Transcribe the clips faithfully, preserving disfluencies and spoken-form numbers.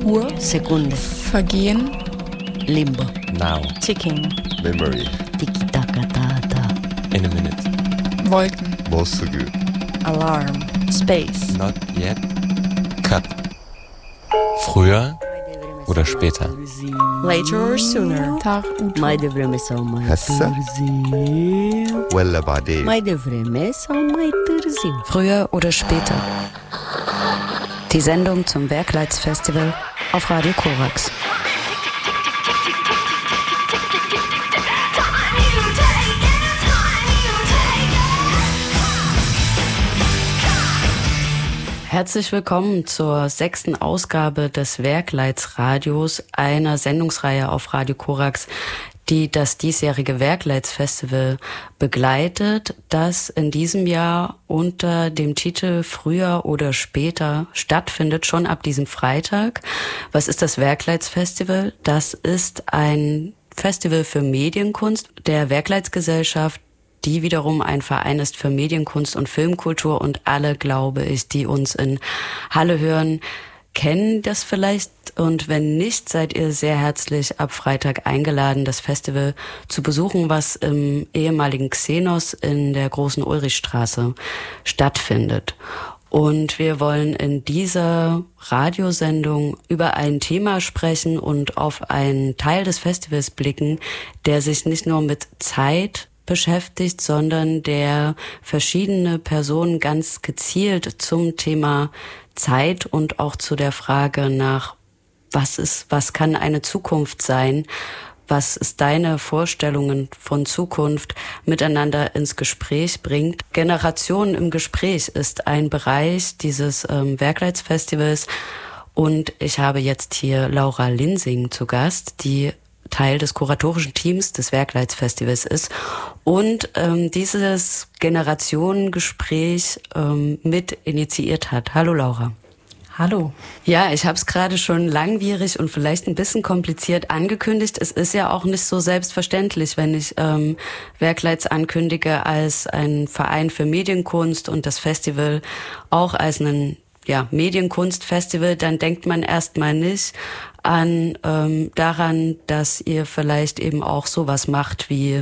Uhr. Sekunde. Vergehen. Limbo. Now. Ticking. Memory. Tiki-taka-ta-ta. In a minute. Wolken. もうすぐ Alarm. Space. Not yet. Cut. Früher oder später? Later or sooner. Tar ut. Mai devreme sau mai هسه târziu. ولا بعدين؟ Mai devreme sau mai târziu. Früher oder später. Die Sendung zum Werkleitsfestival auf Radio Korax. Herzlich willkommen zur sechsten Ausgabe des Werkleitsradios, einer Sendungsreihe auf Radio Korax, die das diesjährige Werkleitsfestival begleitet, das in diesem Jahr unter dem Titel Früher oder später stattfindet, schon ab diesem Freitag. Was ist das Werkleitsfestival? Das ist ein Festival für Medienkunst der Werkleitsgesellschaft, die wiederum ein Verein ist für Medienkunst und Filmkultur, und alle, glaube ich, die uns in Halle hören, kennen das vielleicht, und wenn nicht, seid ihr sehr herzlich ab Freitag eingeladen, das Festival zu besuchen, was im ehemaligen Xenos in der Großen Ulrichstraße stattfindet. Und wir wollen in dieser Radiosendung über ein Thema sprechen und auf einen Teil des Festivals blicken, der sich nicht nur mit Zeit beschäftigt, sondern der verschiedene Personen ganz gezielt zum Thema Zeit und auch zu der Frage nach, was ist, was kann eine Zukunft sein, was ist deine Vorstellungen von Zukunft, miteinander ins Gespräch bringt. Generationen im Gespräch ist ein Bereich dieses ähm, Werkleitsfestivals, und ich habe jetzt hier Laura Linsing zu Gast, die Teil des kuratorischen Teams des Werkleitsfestivals ist und ähm, dieses Generationengespräch ähm, mit initiiert hat. Hallo Laura. Hallo. Ja, ich habe es gerade schon langwierig und vielleicht ein bisschen kompliziert angekündigt. Es ist ja auch nicht so selbstverständlich, wenn ich ähm, Werkleits ankündige als ein Verein für Medienkunst und das Festival auch als einen ja, Medienkunstfestival, dann denkt man erstmal nicht an ähm, daran, dass ihr vielleicht eben auch sowas macht wie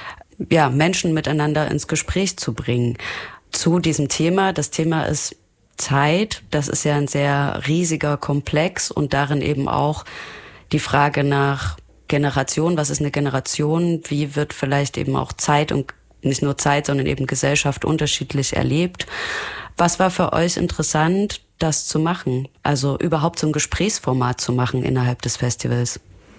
ja, Menschen miteinander ins Gespräch zu bringen zu diesem Thema. Das Thema ist Zeit. Das ist ja ein sehr riesiger Komplex und darin eben auch die Frage nach Generation. Was ist eine Generation? Wie wird vielleicht eben auch Zeit und nicht nur Zeit, sondern eben Gesellschaft unterschiedlich erlebt? Was war für euch interessant, das zu machen? Also überhaupt so ein Gesprächsformat zu machen innerhalb des Festivals?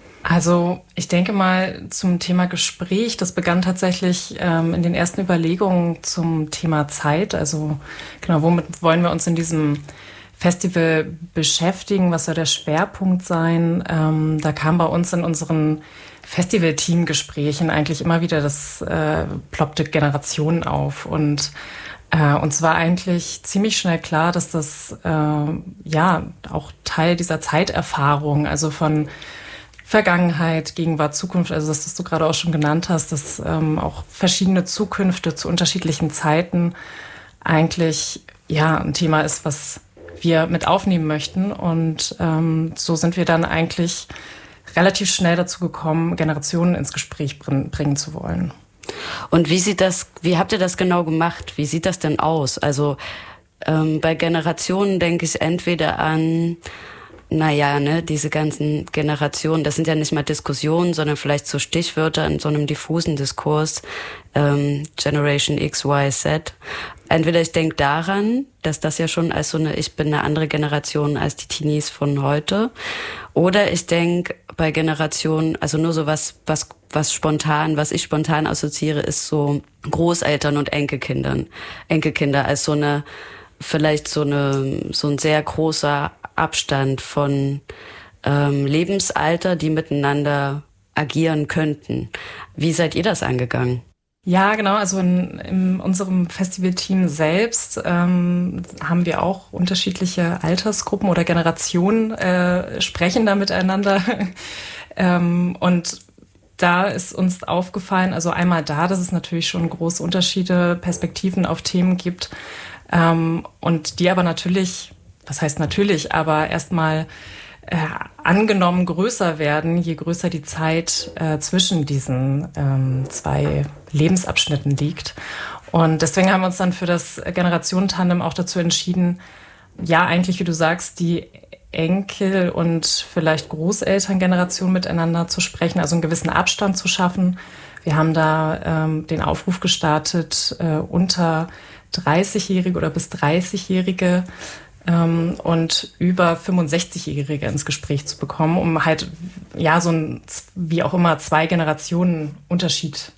Also ich denke mal zum Thema Gespräch, das begann tatsächlich ähm, in den ersten Überlegungen zum Thema Zeit. Also genau, womit wollen wir uns in diesem Festival beschäftigen? Was soll der Schwerpunkt sein? Ähm, da kam bei uns in unseren Festival-Team-Gesprächen eigentlich immer wieder das äh, ploppte Generationen auf, und Äh, uns war eigentlich ziemlich schnell klar, dass das äh, ja auch Teil dieser Zeiterfahrung, also von Vergangenheit, Gegenwart, Zukunft, also das, was du gerade auch schon genannt hast, dass ähm, auch verschiedene Zukünfte zu unterschiedlichen Zeiten eigentlich ja ein Thema ist, was wir mit aufnehmen möchten. Und ähm, so sind wir dann eigentlich relativ schnell dazu gekommen, Generationen ins Gespräch bring, bringen zu wollen. Und wie sieht das, wie habt ihr das genau gemacht? Wie sieht das denn aus? Also ähm, bei Generationen denke ich entweder an, naja, ne, diese ganzen Generationen, das sind ja nicht mal Diskussionen, sondern vielleicht so Stichwörter in so einem diffusen Diskurs, ähm, Generation X, Y, Z. Entweder ich denke daran, dass das ja schon als so eine, ich bin eine andere Generation als die Teenies von heute, oder ich denke bei Generationen, also nur so was, was, was spontan, was ich spontan assoziiere, ist so Großeltern und Enkelkindern, Enkelkinder als so eine, vielleicht so eine, so ein sehr großer Abstand von ähm, Lebensalter, die miteinander agieren könnten. Wie seid ihr das angegangen? Ja, genau. Also in, in unserem Festivalteam selbst ähm, haben wir auch unterschiedliche Altersgruppen oder Generationen, äh, sprechen da miteinander. ähm, und da ist uns aufgefallen, also einmal da, dass es natürlich schon große Unterschiede, Perspektiven auf Themen gibt. Ähm, und die aber natürlich, was heißt natürlich, aber erstmal äh, angenommen größer werden, je größer die Zeit äh, zwischen diesen ähm, zwei Lebensabschnitten liegt. Und deswegen haben wir uns dann für das Generationentandem auch dazu entschieden, ja, eigentlich, wie du sagst, die Enkel- und vielleicht Großelterngeneration miteinander zu sprechen, also einen gewissen Abstand zu schaffen. Wir haben da ähm, den Aufruf gestartet, äh, unter dreißigjährige oder bis dreißigjährige ähm, und über fünfundsechzigjährige ins Gespräch zu bekommen, um halt, ja, so ein, wie auch immer, zwei Generationen Unterschied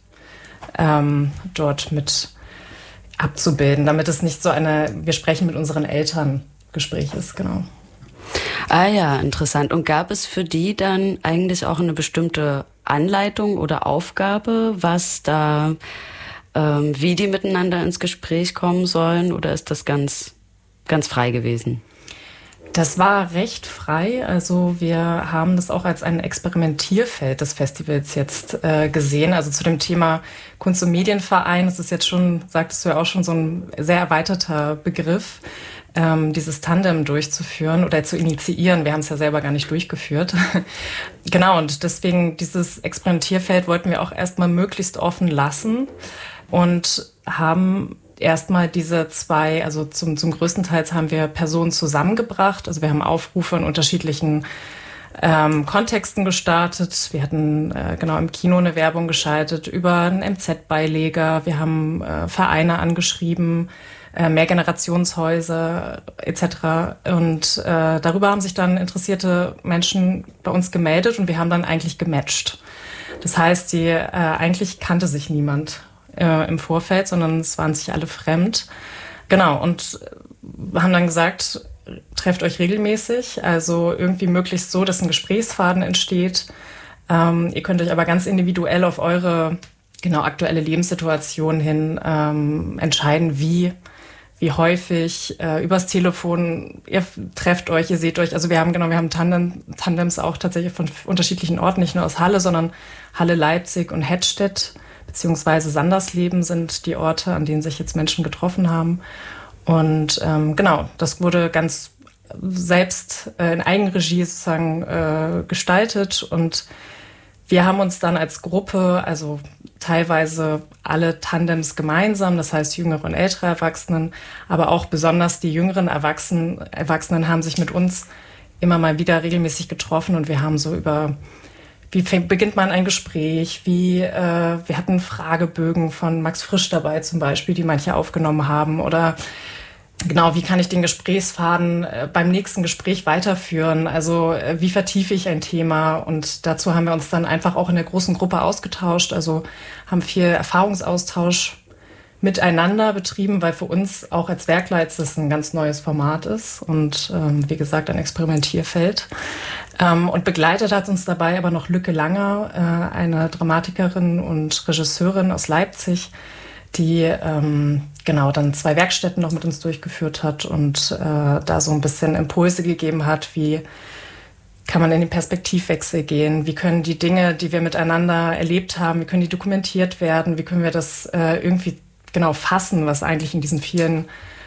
ähm, dort mit abzubilden, damit es nicht so eine, wir sprechen mit unseren Eltern Gespräch ist, genau. Ah ja, interessant. Und gab es für die dann eigentlich auch eine bestimmte Anleitung oder Aufgabe, was da, ähm, wie die miteinander ins Gespräch kommen sollen, oder ist das ganz, ganz frei gewesen? Das war recht frei. Also wir haben das auch als ein Experimentierfeld des Festivals jetzt äh, gesehen. Also zu dem Thema Kunst- und Medienverein. Das ist jetzt schon, sagtest du ja auch schon, so ein sehr erweiterter Begriff, ähm, dieses Tandem durchzuführen oder zu initiieren. Wir haben es ja selber gar nicht durchgeführt. Genau, und deswegen dieses Experimentierfeld wollten wir auch erstmal möglichst offen lassen und haben erstmal diese zwei, also zum, zum größten Teil haben wir Personen zusammengebracht. Also wir haben Aufrufe in unterschiedlichen ähm, Kontexten gestartet. Wir hatten äh, genau im Kino eine Werbung geschaltet über einen M Z-Beileger. Wir haben äh, Vereine angeschrieben, äh, Mehrgenerationshäuser et cetera. Und äh, darüber haben sich dann interessierte Menschen bei uns gemeldet und wir haben dann eigentlich gematcht. Das heißt, die, äh, eigentlich kannte sich niemand im Vorfeld, sondern es waren sich alle fremd. Genau, und haben dann gesagt, trefft euch regelmäßig, also irgendwie möglichst so, dass ein Gesprächsfaden entsteht. Ähm, ihr könnt euch aber ganz individuell auf eure genau aktuelle Lebenssituation hin ähm, entscheiden, wie, wie häufig, äh, übers Telefon, ihr trefft euch, ihr seht euch. Also wir haben genau, wir haben Tandem, Tandems auch tatsächlich von unterschiedlichen Orten, nicht nur aus Halle, sondern Halle, Leipzig und Hettstedt, beziehungsweise Sandersleben sind die Orte, an denen sich jetzt Menschen getroffen haben. Und ähm, genau, das wurde ganz selbst äh, in Eigenregie sozusagen äh, gestaltet. Und wir haben uns dann als Gruppe, also teilweise alle Tandems gemeinsam, das heißt jüngere und ältere Erwachsenen, aber auch besonders die jüngeren Erwachsenen, Erwachsenen haben sich mit uns immer mal wieder regelmäßig getroffen. Und wir haben so über Wie fängt, beginnt man ein Gespräch? Wie, äh, wir hatten Fragebögen von Max Frisch dabei zum Beispiel, die manche aufgenommen haben. Oder genau, wie kann ich den Gesprächsfaden äh, beim nächsten Gespräch weiterführen? Also äh, wie vertiefe ich ein Thema? Und dazu haben wir uns dann einfach auch in der großen Gruppe ausgetauscht. Also haben viel Erfahrungsaustausch miteinander betrieben, weil für uns auch als Werkleits das ein ganz neues Format ist und ähm, wie gesagt ein Experimentierfeld. Ähm, und begleitet hat uns dabei aber noch Lücke Langer, äh, eine Dramatikerin und Regisseurin aus Leipzig, die ähm, genau dann zwei Werkstätten noch mit uns durchgeführt hat und äh, da so ein bisschen Impulse gegeben hat, wie kann man in den Perspektivwechsel gehen, wie können die Dinge, die wir miteinander erlebt haben, wie können die dokumentiert werden, wie können wir das äh, irgendwie genau fassen, was eigentlich in diesen vielen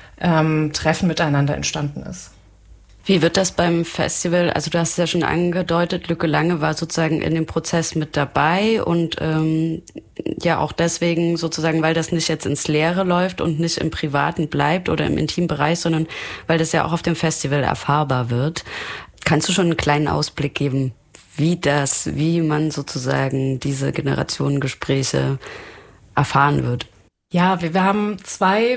ähm, Treffen miteinander entstanden ist. Wie wird das beim Festival, also du hast es ja schon angedeutet, Lücke Lange war sozusagen in dem Prozess mit dabei und ähm, ja auch deswegen sozusagen, weil das nicht jetzt ins Leere läuft und nicht im Privaten bleibt oder im intimen Bereich, sondern weil das ja auch auf dem Festival erfahrbar wird. Kannst du schon einen kleinen Ausblick geben, wie das, wie man sozusagen diese Generationengespräche erfahren wird? Ja, wir, wir haben zwei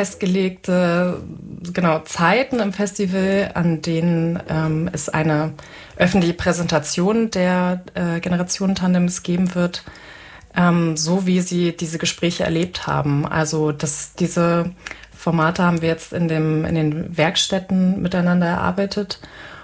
festgelegte genau Zeiten im Festival, an denen ähm, es eine öffentliche Präsentation der äh, Generationentandems geben wird, ähm, so wie sie diese Gespräche erlebt haben. Also das, diese Formate haben wir jetzt in, dem, in den Werkstätten miteinander erarbeitet.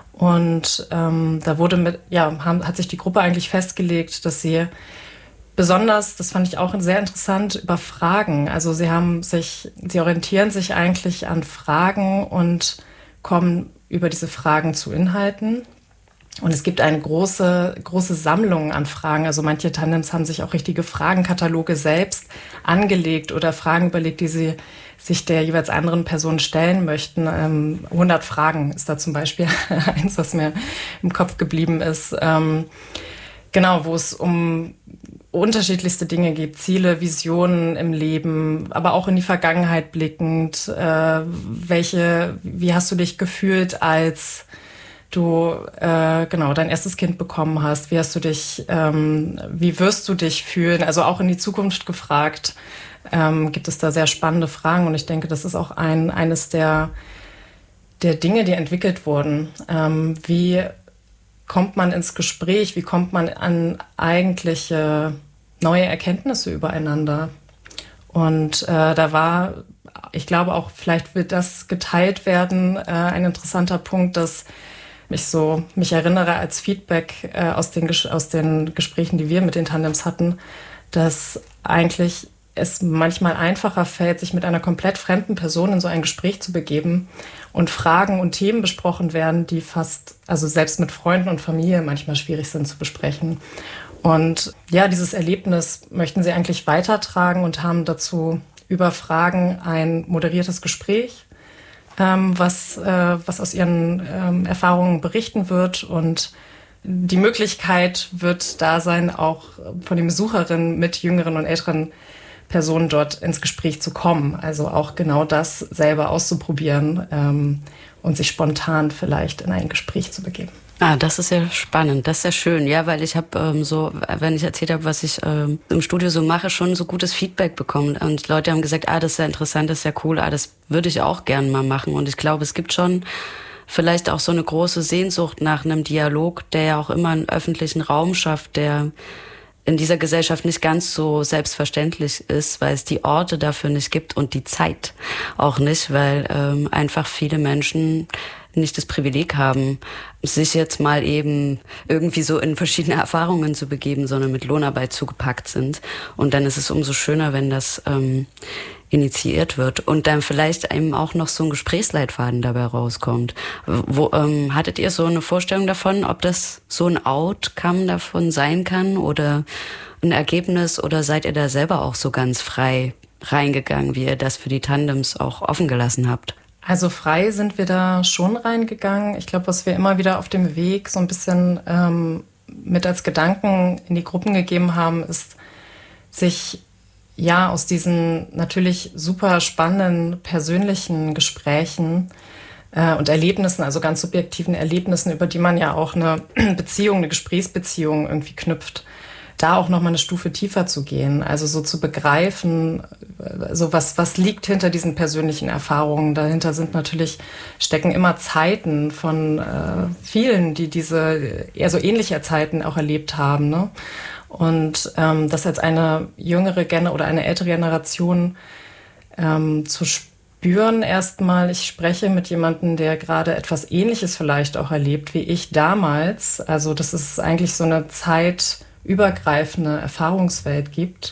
Und ähm, da wurde mit, ja, haben, hat sich die Gruppe eigentlich festgelegt, dass sie besonders, das fand ich auch sehr interessant, über Fragen. Also sie haben sich, sie orientieren sich eigentlich an Fragen und kommen über diese Fragen zu Inhalten. Und es gibt eine große, große Sammlung an Fragen. Also manche Tandems haben sich auch richtige Fragenkataloge selbst angelegt oder Fragen überlegt, die sie sich der jeweils anderen Person stellen möchten. Ähm, hundert Fragen ist da zum Beispiel eins, was mir im Kopf geblieben ist. Ähm, genau, wo es um unterschiedlichste Dinge geht, Ziele, Visionen im Leben, aber auch in die Vergangenheit blickend. Äh, welche, wie hast du dich gefühlt, als du äh, genau dein erstes Kind bekommen hast? Wie hast du dich, ähm, wie wirst du dich fühlen? Also auch in die Zukunft gefragt, ähm, gibt es da sehr spannende Fragen. Und ich denke, das ist auch ein eines der der Dinge, die entwickelt wurden. Ähm, wie kommt man ins Gespräch? Wie kommt man an eigentliche neue Erkenntnisse übereinander? Und äh, da war, ich glaube auch, vielleicht wird das geteilt werden, äh, ein interessanter Punkt, dass ich so mich erinnere als Feedback äh, aus den Ges- aus den Gesprächen, die wir mit den Tandems hatten, dass eigentlich es manchmal einfacher fällt, sich mit einer komplett fremden Person in so ein Gespräch zu begeben und Fragen und Themen besprochen werden, die fast, also selbst mit Freunden und Familie manchmal schwierig sind zu besprechen. Und ja, dieses Erlebnis möchten sie eigentlich weitertragen und haben dazu über Fragen ein moderiertes Gespräch, ähm, was, äh, was aus ihren ähm, Erfahrungen berichten wird. Und die Möglichkeit wird da sein, auch von den Besucherinnen mit jüngeren und älteren Personen dort ins Gespräch zu kommen. Also auch genau das selber auszuprobieren ähm, und sich spontan vielleicht in ein Gespräch zu begeben. Ah, das ist ja spannend, das ist ja schön, ja, weil ich habe ähm, so, wenn ich erzählt habe, was ich ähm, im Studio so mache, schon so gutes Feedback bekommen und Leute haben gesagt, ah, das ist ja interessant, das ist ja cool, ah, das würde ich auch gern mal machen und ich glaube, es gibt schon vielleicht auch so eine große Sehnsucht nach einem Dialog, der ja auch immer einen öffentlichen Raum schafft, der in dieser Gesellschaft nicht ganz so selbstverständlich ist, weil es die Orte dafür nicht gibt und die Zeit auch nicht, weil ähm, einfach viele Menschen nicht das Privileg haben, sich jetzt mal eben irgendwie so in verschiedene Erfahrungen zu begeben, sondern mit Lohnarbeit zugepackt sind. Und dann ist es umso schöner, wenn das ähm, initiiert wird und dann vielleicht eben auch noch so ein Gesprächsleitfaden dabei rauskommt. Wo, ähm, hattet ihr so eine Vorstellung davon, ob das so ein Outcome davon sein kann oder ein Ergebnis oder seid ihr da selber auch so ganz frei reingegangen, wie ihr das für die Tandems auch offen gelassen habt? Also frei sind wir da schon reingegangen. Ich glaube, was wir immer wieder auf dem Weg so ein bisschen ähm, mit als Gedanken in die Gruppen gegeben haben, ist, sich ja aus diesen natürlich super spannenden persönlichen Gesprächen äh, und Erlebnissen, also ganz subjektiven Erlebnissen, über die man ja auch eine Beziehung, eine Gesprächsbeziehung irgendwie knüpft, da auch noch mal eine Stufe tiefer zu gehen, also so zu begreifen, so was was liegt hinter diesen persönlichen Erfahrungen. Dahinter sind natürlich stecken immer Zeiten von äh, vielen, die diese eher so ähnliche Zeiten auch erlebt haben, ne? Und ähm, das als eine jüngere Gen- oder eine ältere Generation ähm, zu spüren erstmal, ich spreche mit jemandem, der gerade etwas Ähnliches vielleicht auch erlebt wie ich damals. Also das ist eigentlich so eine Zeit übergreifende Erfahrungswelt gibt,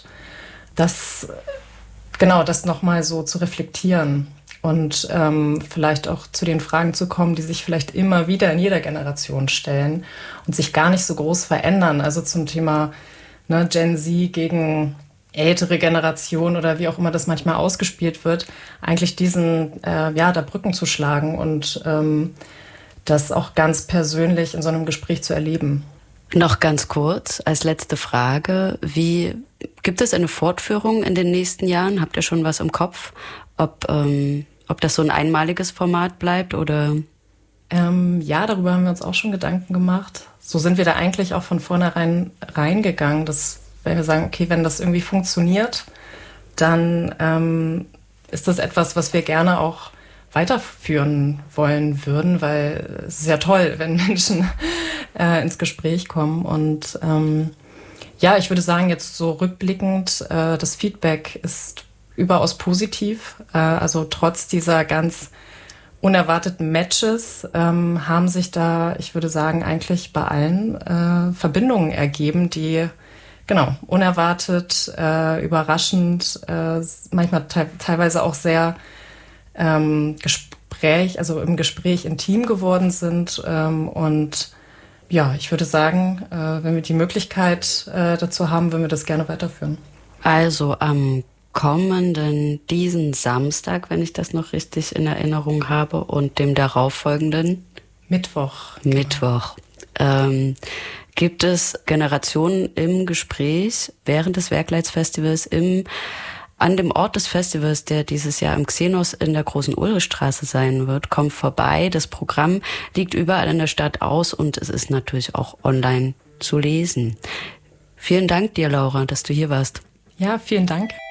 das genau das nochmal so zu reflektieren und ähm, vielleicht auch zu den Fragen zu kommen, die sich vielleicht immer wieder in jeder Generation stellen und sich gar nicht so groß verändern. Also zum Thema ne, Gen Z gegen ältere Generation oder wie auch immer das manchmal ausgespielt wird, eigentlich diesen, äh, ja, da Brücken zu schlagen und ähm, das auch ganz persönlich in so einem Gespräch zu erleben. Noch ganz kurz als letzte Frage, wie gibt es eine Fortführung in den nächsten Jahren? Habt ihr schon was im Kopf, ob, ähm, ob das so ein einmaliges Format bleibt oder? Ähm, ja, darüber haben wir uns auch schon Gedanken gemacht. So sind wir da eigentlich auch von vornherein reingegangen, dass wenn wir sagen, okay, wenn das irgendwie funktioniert, dann ähm, ist das etwas, was wir gerne auch weiterführen wollen würden, weil es ist ja toll, wenn Menschen äh, ins Gespräch kommen. Und ähm, ja, ich würde sagen, jetzt so rückblickend, äh, das Feedback ist überaus positiv. Äh, also trotz dieser ganz unerwarteten Matches ähm, haben sich da, ich würde sagen, eigentlich bei allen äh, Verbindungen ergeben, die genau unerwartet, äh, überraschend, äh, manchmal te- teilweise auch sehr ähm, Gespräch, also im Gespräch intim geworden sind ähm, und Ja, ich würde sagen, äh, wenn wir die Möglichkeit äh, dazu haben, würden wir das gerne weiterführen. Also am kommenden, diesen Samstag, wenn ich das noch richtig in Erinnerung habe, und dem darauffolgenden Mittwoch. Mittwoch. Ähm, gibt es Generationen im Gespräch während des Werkleitsfestivals im an dem Ort des Festivals, der dieses Jahr im Xenos in der Großen Ulrichstraße sein wird. Kommt vorbei. Das Programm liegt überall in der Stadt aus und es ist natürlich auch online zu lesen. Vielen Dank dir, Laura, dass du hier warst. Ja, vielen Dank.